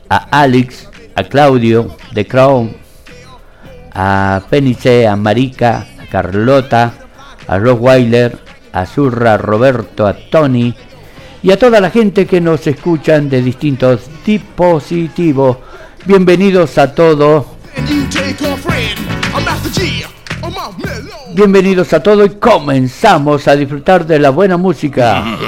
a Alex, a Claudio, The Crown, a Penice, a Marica, a Carlota, a Rottweiler, a Zurra, a Roberto, a Tony y a toda la gente que nos escuchan de distintos dispositivos. Bienvenidos a todos. Bienvenidos a todos y comenzamos a disfrutar de la buena música.